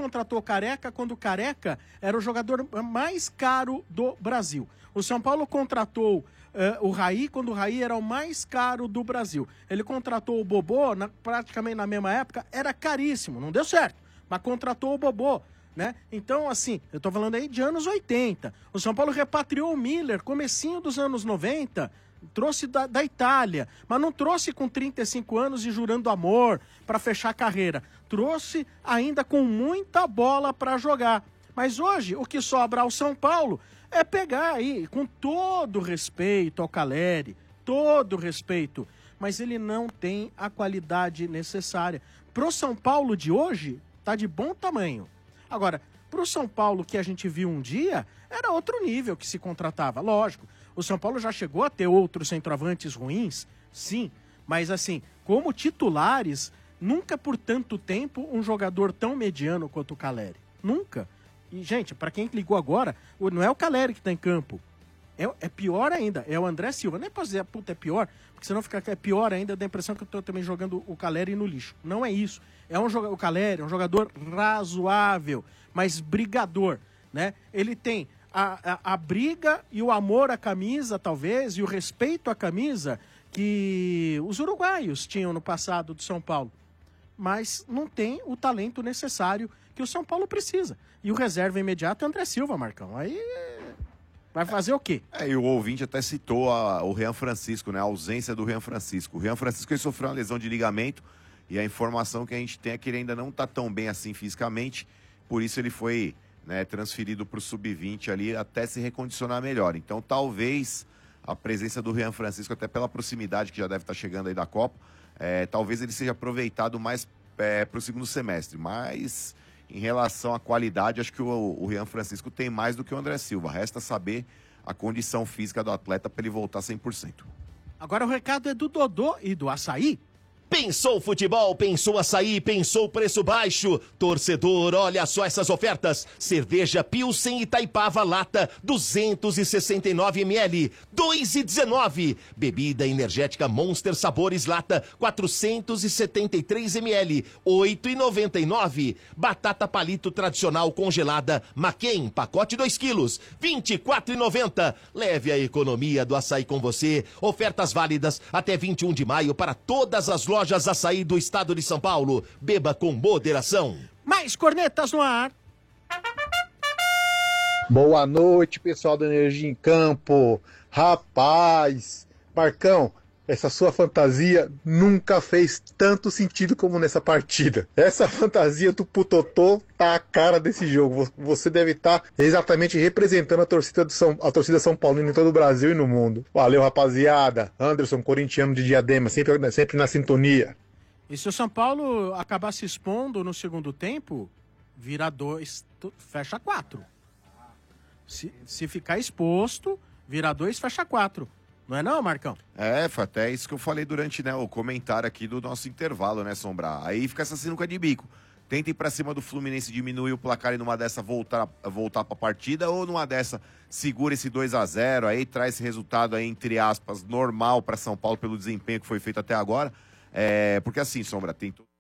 contratou o Careca quando o Careca era o jogador mais caro do Brasil. O São Paulo contratou o Raí quando o Raí era o mais caro do Brasil. Ele contratou o Bobô praticamente na mesma época, era caríssimo, não deu certo, mas contratou o Bobô, né? Então, assim, eu tô falando aí de anos 80. O São Paulo repatriou o Miller, comecinho dos anos 90, trouxe da Itália, mas não trouxe com 35 anos e jurando amor para fechar a carreira. Trouxe ainda com muita bola para jogar. Mas hoje, o que sobra ao São Paulo é pegar aí, com todo respeito ao Caleri, todo respeito, mas ele não tem a qualidade necessária. Pro São Paulo de hoje, tá de bom tamanho. Agora, pro São Paulo que a gente viu um dia, era outro nível que se contratava, lógico. O São Paulo já chegou a ter outros centroavantes ruins, sim, mas assim, como titulares, nunca por tanto tempo um jogador tão mediano quanto o Caleri. Nunca. E, gente, para quem ligou agora, não é o Caleri que tá em campo. É pior ainda, é o André Silva. Nem posso dizer, puta, é pior, porque senão fica pior ainda, dá a impressão que eu tô também jogando o Caleri no lixo. Não é isso. O Caleri é um jogador razoável, mas brigador, né? Ele tem a briga e o amor à camisa, talvez, e o respeito à camisa que os uruguaios tinham no passado do São Paulo. Mas não tem o talento necessário que o São Paulo precisa. E o reserva imediato é o André Silva, Marcão. Aí vai fazer o quê? E o ouvinte até citou o Rian Francisco, né? A ausência do Rian Francisco. O Rian Francisco ele sofreu uma lesão de ligamento e a informação que a gente tem é que ele ainda não está tão bem assim fisicamente, por isso ele foi, né, transferido para o Sub-20 ali até se recondicionar melhor. Então talvez a presença do Rian Francisco, até pela proximidade que já deve estar chegando aí da Copa, talvez ele seja aproveitado mais para o segundo semestre, mas em relação à qualidade, acho que o Rian Francisco tem mais do que o André Silva. Resta saber a condição física do atleta para ele voltar 100%. Agora o recado é do Dodô e do Açaí. Pensou futebol, pensou açaí, pensou preço baixo. Torcedor, olha só essas ofertas. Cerveja Pilsen Itaipava lata, 269 ml, 2,19. Bebida energética Monster Sabores lata, 473 ml, 8,99. Batata palito tradicional congelada Maquem, pacote 2 quilos, 24,90. Leve a economia do açaí com você. Ofertas válidas até 21 de maio para todas as lojas Açaí do estado de São Paulo. Beba com moderação. Mais cornetas no ar. Boa noite, pessoal da Energia em Campo. Rapaz, Marcão, essa sua fantasia nunca fez tanto sentido como nessa partida. Essa fantasia do Putotô tá a cara desse jogo. Você deve estar exatamente representando a torcida São Paulina em todo o Brasil e no mundo. Valeu, rapaziada. Anderson, corintiano de Diadema, sempre na sintonia. E se o São Paulo acabar se expondo no segundo tempo, vira 2, fecha 4. Se ficar exposto, vira 2, fecha 4. Não é não, Marcão? Foi até isso que eu falei durante, né, o comentário aqui do nosso intervalo, né, Sombra? Aí fica essa sinuca de bico. Tenta ir pra cima do Fluminense, diminuir o placar e numa dessa voltar pra partida, ou numa dessa segura esse 2-0, aí traz esse resultado aí, entre aspas, normal pra São Paulo pelo desempenho que foi feito até agora. Porque assim, Sombra, tem